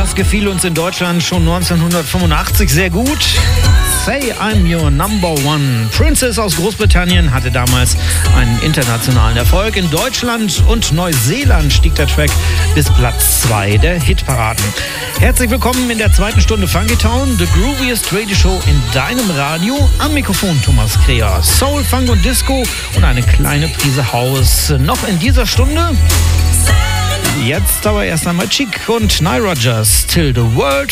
Das gefiel uns in Deutschland schon 1985 sehr gut. Say I'm Your Number One. Princess aus Großbritannien hatte damals einen internationalen Erfolg. In Deutschland und Neuseeland stieg der Track bis Platz 2 der Hitparaden. Herzlich willkommen in der zweiten Stunde Funky Town, the grooviest Radio Show in deinem Radio. Am Mikrofon Thomas Kreher. Soul, Funk und Disco und eine kleine Prise House noch in dieser Stunde. Jetzt aber erst einmal Chic und Nile Rodgers, Till the World